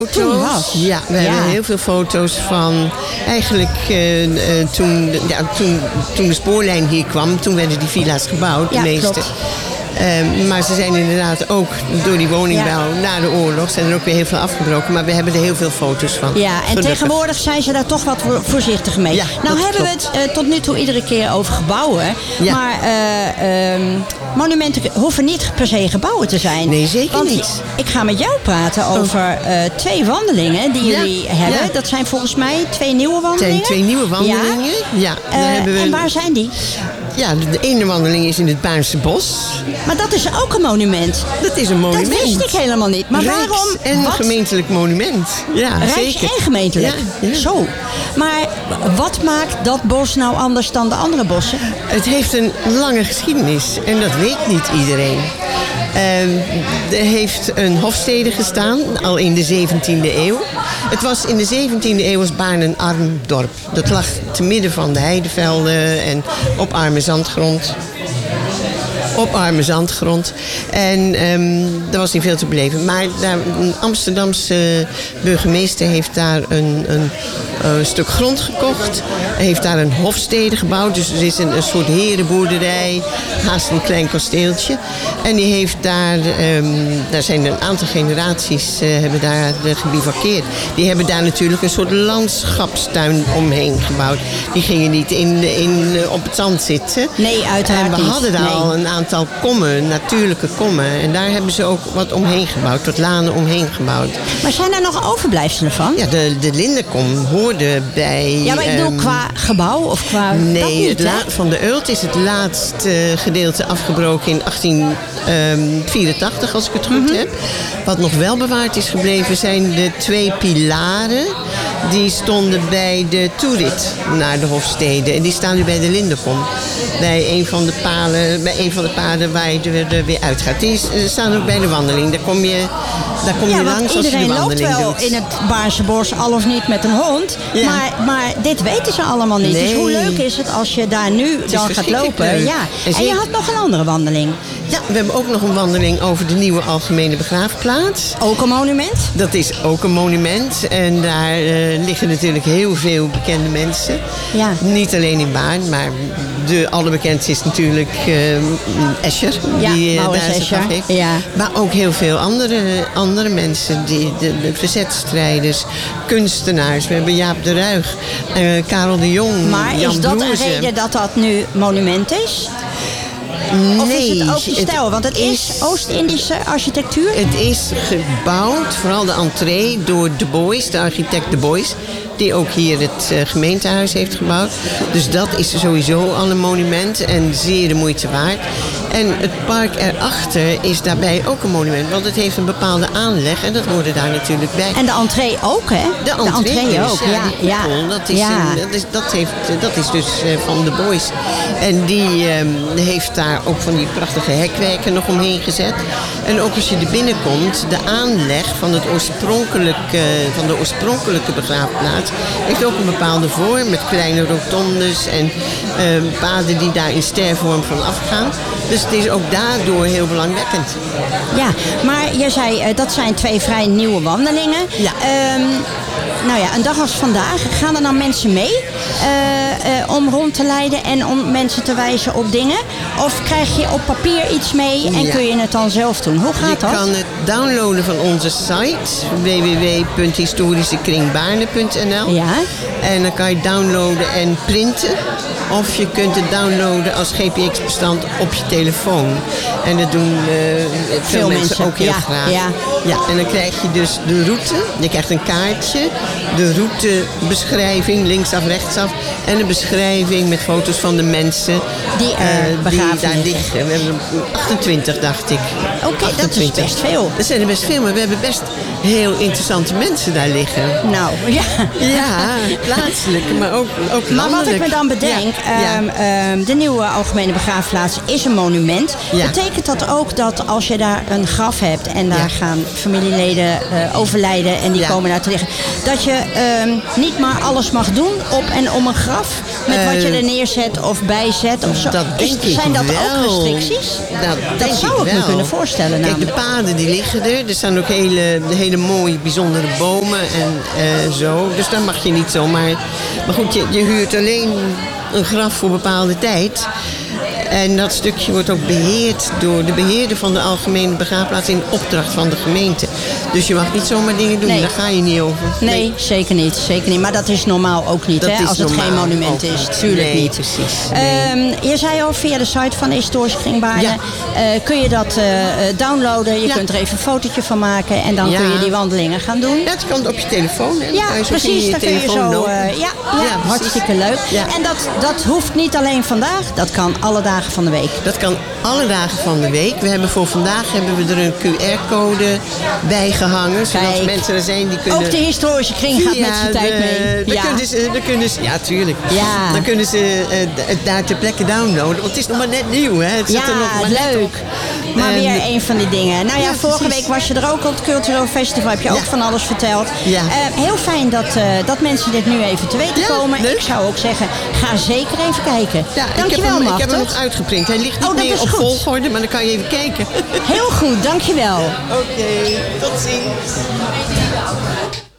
toen was. Ja, we hebben heel veel foto's van eigenlijk toen de spoorlijn hier kwam. Toen werden die villa's gebouwd, de meeste. Klopt. Maar ze zijn inderdaad ook door die woningbouw na de oorlog zijn er ook weer heel veel afgebroken. Maar we hebben er heel veel foto's van. Ja, en gelukkig. Tegenwoordig zijn ze daar toch wat voorzichtiger mee. Ja, nou hebben we het tot nu toe iedere keer over gebouwen. Ja. Maar monumenten hoeven niet per se gebouwen te zijn. Nee, zeker niet. Ik ga met jou praten over 2 wandelingen die jullie hebben. Ja. Dat zijn volgens mij 2 nieuwe wandelingen. Het zijn 2 nieuwe wandelingen. Ja. En waar zijn die? Ja, de ene wandeling is in het Baarnse Bos. Maar dat is ook een monument. Dat is een monument. Dat wist ik helemaal niet. Maar Rijks waarom? En een gemeentelijk monument. Ja, Rijks zeker. En gemeentelijk. Ja. Zo. Maar wat maakt dat bos nou anders dan de andere bossen? Het heeft een lange geschiedenis. En dat weet niet iedereen. Er heeft een hofstede gestaan, al in de 17e eeuw. Het was in de 17e eeuw was Baarn een arm dorp. Dat lag te midden van de heidevelden en op arme zandgrond. En er was niet veel te beleven. Maar een Amsterdamse burgemeester heeft daar een stuk grond gekocht. Hij heeft daar een hofstede gebouwd. Dus er is een soort herenboerderij. Haast een klein kasteeltje. En die heeft daar zijn een aantal generaties hebben daar gebivakkeerd. Die hebben daar natuurlijk een soort landschapstuin omheen gebouwd. Die gingen niet op het zand zitten. Nee, uiteraard niet. En we hadden daar al een aantal kommen, natuurlijke kommen. En daar hebben ze ook wat omheen gebouwd, tot lanen omheen gebouwd. Maar zijn er nog overblijfselen van? Ja, de lindenkom hoorde bij... Ja, maar ik bedoel qua gebouw of qua... Nee, Van de Eult is het laatste gedeelte afgebroken in 1884, als ik het goed heb. Wat nog wel bewaard is gebleven zijn de 2 pilaren. Die stonden bij de toerit naar de hofstede. En die staan nu bij de lindenkom. Bij een van de paden waar je er weer uitgaat. Die staan ook bij de wandeling. Daar kom je langs als je de wandeling doet. Iedereen loopt wel in het Baarnse Bos, al of niet met een hond. Ja. Maar dit weten ze allemaal niet. Nee. Dus hoe leuk is het als je daar nu dan gaat lopen? Leuk. Ja. En je had nog een andere wandeling. Ja, we hebben ook nog een wandeling over de nieuwe algemene begraafplaats. Ook een monument? Dat is ook een monument. En daar liggen natuurlijk heel veel bekende mensen. Ja. Niet alleen in Baarn, maar de allerbekendste is natuurlijk Escher. Ja, die daar Escher. heeft. Ja. Maar ook heel veel andere mensen. De verzetstrijders, kunstenaars. We hebben Jaap de Ruig, Karel de Jong, maar Jan is dat Broersen. een reden dat dat nu monument is? Of is het ook de stijl? Want het is Oost-Indische architectuur. Het is gebouwd, vooral de entree, door De Bois, de architect De Bois. Die ook hier het gemeentehuis heeft gebouwd. Dus dat is sowieso al een monument en zeer de moeite waard. En het park erachter is daarbij ook een monument. Want het heeft een bepaalde aanleg en dat hoort er daar natuurlijk bij. En de entree ook, hè? De entree ook, ja. Dat is dus van De Bois. En die heeft daar ook van die prachtige hekwerken nog omheen gezet. En ook als je er binnenkomt, de aanleg van de oorspronkelijke begraafplaats heeft ook een bepaalde vorm met kleine rotondes en paden die daar in stervorm van afgaan. Dus het is ook daardoor heel belangwekkend. Ja, maar je zei dat zijn 2 vrij nieuwe wandelingen. Ja. Nou ja, een dag als vandaag, gaan er dan mensen mee om rond te leiden en om mensen te wijzen op dingen? Of krijg je op papier iets mee en kun je het dan zelf doen? Hoe gaat dat? Je kan het downloaden van onze site www.historischekringbaarne.nl. Ja. En dan kan je downloaden en printen. Of je kunt het downloaden als GPX-bestand op je telefoon. En dat doen veel mensen ook heel graag. Ja. Ja, en dan krijg je dus de route. Je krijgt een kaartje. De routebeschrijving, linksaf, rechtsaf. En een beschrijving met foto's van de mensen die daar liggen. We hebben 28, dacht ik. Oké, dat is best veel. Dat zijn er best veel, maar we hebben best heel interessante mensen daar liggen. Nou, ja. Ja, plaatselijk, maar ook landelijk. Maar wat ik me dan bedenk, De nieuwe algemene begraafplaats is een monument. Ja. Betekent dat ook dat als je daar een graf hebt en daar gaan familieleden overlijden en die komen daar te liggen, dat je niet maar alles mag doen op en om een graf met wat je er neerzet of bijzet of zo? Zijn dat ook restricties? Dat zou ik me kunnen voorstellen. Kijk, namelijk. de paden die liggen er. Er staan ook hele mooie, bijzondere bomen en zo. Dus daar mag je niet zomaar. Maar goed, je huurt alleen een graf voor bepaalde tijd. En dat stukje wordt ook beheerd door de beheerder van de algemene begraafplaats in opdracht van de gemeente. Dus je mag niet zomaar dingen doen, daar ga je niet over. Nee, zeker niet. Zeker niet. Maar dat is normaal ook niet, hè, als het geen monument is. Tuurlijk niet. Precies. Je zei al, via de site van de Historische Kring Baarle kun je dat downloaden. Je kunt er even een fotootje van maken en dan kun je die wandelingen gaan doen. Ja, dat kan op je telefoon. Hè? Ja, precies. Dan kun je zo. Hartstikke leuk. Ja. En dat hoeft niet alleen vandaag. Dat kan alle dagen van de week. Dat kan alle dagen van de week. Voor vandaag hebben we er een QR-code bij gehangen. Zodat Kijk, mensen er zijn die kunnen... Ook de Historische Kring gaat met zijn tijd mee. Ja, tuurlijk. Ja. Dan kunnen ze het daar ter plekke downloaden. Want het is nog maar net nieuw, hè? Het zit er nog maar net leuk. op. Maar weer een van die dingen. Nou ja, vorige precies. week was je er ook op het Cultureel Festival. Heb je ook van alles verteld. Ja. Heel fijn dat mensen dit nu even te weten komen. Leuk. Ik zou ook zeggen, ga zeker even kijken. Ja, Dankjewel, ik heb hem Machtig. nog uitgeprint. Hij ligt niet meer op volgorde, maar dan kan je even kijken. Heel goed, dankjewel. Oké, tot ziens.